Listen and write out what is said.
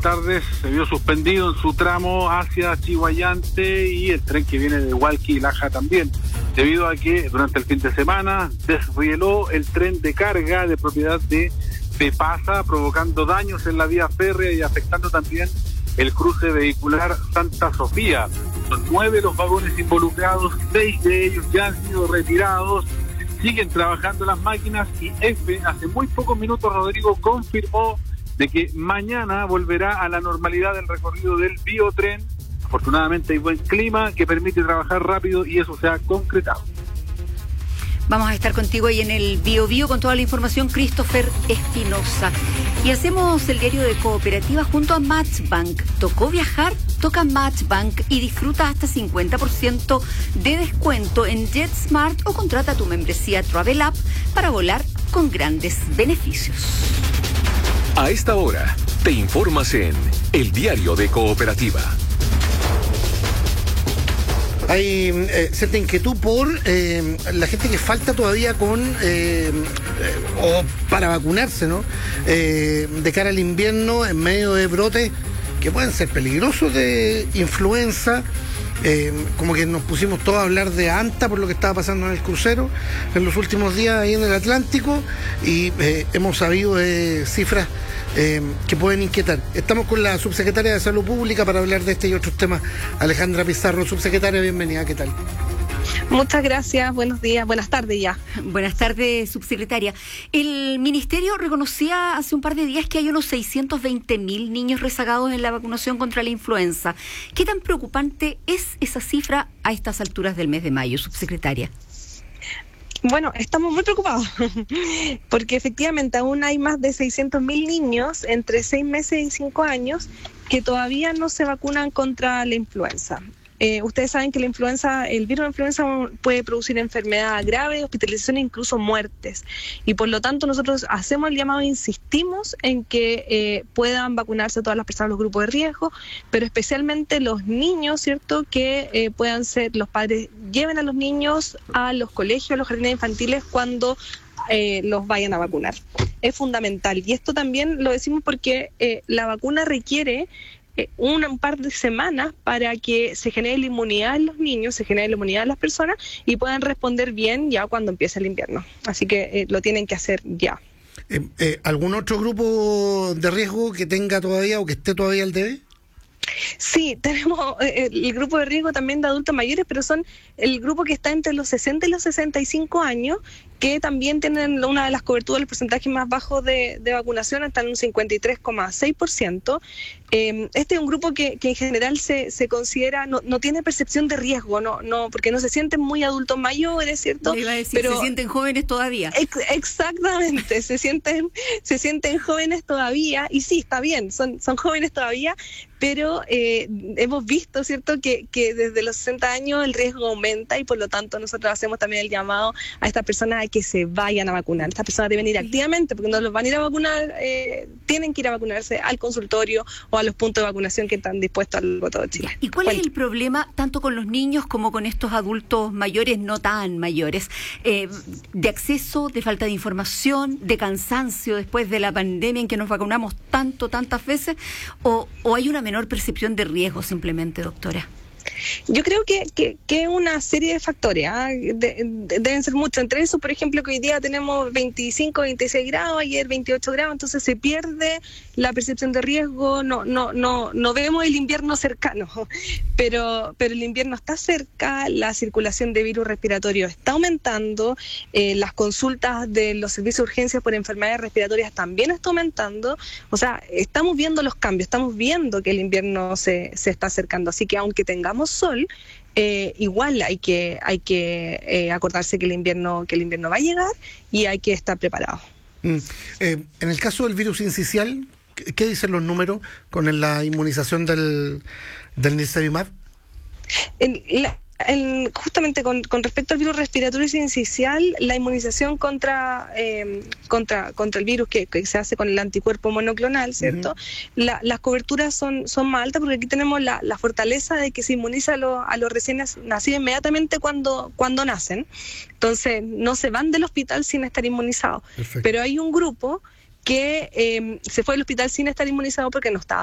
tardes. Se vio suspendido en su tramo hacia Chihuayante y el tren que viene de Hualqui y Laja también, debido a que durante el fin de semana desrieló el tren de carga de propiedad de Pepasa, provocando daños en la vía férrea y afectando también el cruce vehicular Santa Sofía. Son 9 los vagones involucrados, 6 de ellos ya han sido retirados. Siguen trabajando las máquinas y hace muy pocos minutos, Rodrigo, confirmó de que mañana volverá a la normalidad el recorrido del biotren. Afortunadamente hay buen clima que permite trabajar rápido y eso se ha concretado. Vamos a estar contigo ahí en el Bio Bio con toda la información, Christopher Espinosa. Y hacemos el diario de Cooperativa junto a Matchbank. ¿Tocó viajar? Toca Matchbank y disfruta hasta 50% de descuento en JetSmart o contrata tu membresía Travel App para volar con grandes beneficios. A esta hora, te informas en el diario de Cooperativa. Hay cierta inquietud por la gente que falta todavía o para vacunarse, ¿no? De cara al invierno, en medio de brotes que pueden ser peligrosos de influenza. Como que nos pusimos todos a hablar de ANTA por lo que estaba pasando en el crucero en los últimos días ahí en el Atlántico y hemos sabido de cifras que pueden inquietar. Estamos con la subsecretaria de Salud Pública para hablar de este y otros temas. Alejandra Pizarro, subsecretaria, bienvenida, ¿qué tal? Muchas gracias, buenos días, buenas tardes ya. Buenas tardes, subsecretaria. El Ministerio reconocía hace un par de días que hay unos 620.000 niños rezagados en la vacunación contra la influenza. ¿Qué tan preocupante es esa cifra a estas alturas del mes de mayo, subsecretaria? Bueno, estamos muy preocupados porque efectivamente aún hay más de 600.000 niños entre 6 meses y 5 años que todavía no se vacunan contra la influenza. Ustedes saben que el virus de influenza puede producir enfermedad grave, hospitalización e incluso muertes. Y por lo tanto nosotros hacemos el llamado, insistimos en que puedan vacunarse todas las personas de los grupos de riesgo, pero especialmente los niños, ¿cierto? Que puedan ser, los padres lleven a los niños a los colegios, a los jardines infantiles cuando los vayan a vacunar. Es fundamental. Y esto también lo decimos porque la vacuna requiere un par de semanas para que se genere la inmunidad en los niños, se genere la inmunidad en las personas y puedan responder bien ya cuando empiece el invierno. Así que lo tienen que hacer ya. ¿Algún otro grupo de riesgo que tenga todavía o que esté todavía al debe? Sí, tenemos el grupo de riesgo también de adultos mayores, pero son el grupo que está entre los 60 y los 65 años, que también tienen una de las coberturas, el porcentaje más bajo de vacunación, está en un 53,6%. Este es un grupo que en general se considera, no tiene percepción de riesgo, no porque no se sienten muy adultos mayores, ¿cierto? Le iba a decir, pero se sienten jóvenes todavía. Exactamente, se sienten jóvenes todavía, y sí, está bien, son jóvenes todavía, pero hemos visto, ¿cierto?, que desde los 60 años el riesgo aumenta y por lo tanto nosotros hacemos también el llamado a estas personas a que se vayan a vacunar. Estas personas deben ir activamente porque no los van a ir a vacunar, tienen que ir a vacunarse al consultorio o a los puntos de vacunación que están dispuestos a lo largo de todo Chile. ¿Y cuál es el problema tanto con los niños como con estos adultos mayores, no tan mayores? ¿De acceso, de falta de información, de cansancio después de la pandemia en que nos vacunamos tantas veces? ¿O hay una menor percepción de riesgo simplemente, doctora? Yo creo que una serie de factores, deben ser muchos. Entre eso, por ejemplo, que hoy día tenemos 25, 26 grados, ayer 28 grados, entonces se pierde la percepción de riesgo, no vemos el invierno cercano, pero el invierno está cerca, la circulación de virus respiratorio está aumentando, las consultas de los servicios de urgencias por enfermedades respiratorias también está aumentando, o sea, estamos viendo los cambios, estamos viendo que el invierno se está acercando, así que aunque tengamos sol, igual hay que acordarse que el invierno va a llegar y hay que estar preparados. En el caso del virus incisional, ¿qué dicen los números con la inmunización del Nirsevimab? Justamente con respecto al virus respiratorio sincicial, la inmunización contra el virus que se hace con el anticuerpo monoclonal, ¿cierto? Uh-huh. Las coberturas son más altas porque aquí tenemos la fortaleza de que se inmuniza a los recién nacidos inmediatamente cuando nacen. Entonces no se van del hospital sin estar inmunizados. Perfecto. Pero hay un grupo que se fue al hospital sin estar inmunizado porque no estaba